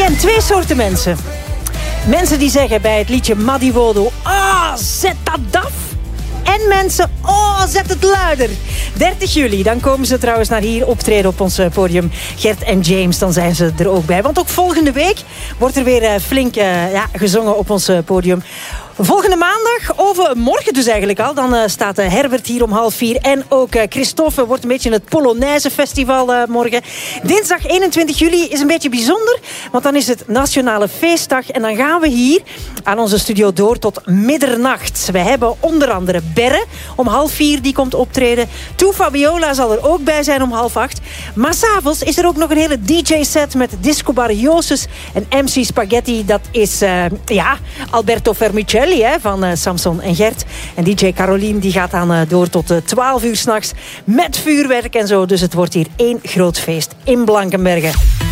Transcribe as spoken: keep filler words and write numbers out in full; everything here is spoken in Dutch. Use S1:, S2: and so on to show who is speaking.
S1: ken twee soorten mensen. Mensen die zeggen bij het liedje Madiwodo, ah, zet dat af. En mensen, oh, zet het luider. dertig juli, dan komen ze trouwens naar hier optreden op ons podium. Gert en James, dan zijn ze er ook bij. Want ook volgende week wordt er weer flink uh, ja, gezongen op ons podium. Volgende maandag, overmorgen dus eigenlijk al, dan uh, staat uh, Herbert hier om half vier. En ook uh, Christophe wordt een beetje het Polonaise Festival uh, morgen. Dinsdag eenentwintig juli is een beetje bijzonder, want dan is het Nationale Feestdag. En dan gaan we hier aan onze studio door tot middernacht. We hebben onder andere Berre om half vier, die komt optreden. Toe Fabiola zal er ook bij zijn om half acht. Maar 's avonds is er ook nog een hele D J-set met Disco Barriosus en M C Spaghetti. Dat is, uh, ja, Alberto Vermicelli. Hè, van uh, Samson en Gert. En D J Caroline die gaat dan uh, door tot uh, twaalf uur 's nachts met vuurwerk en zo. Dus het wordt hier één groot feest in Blankenberge.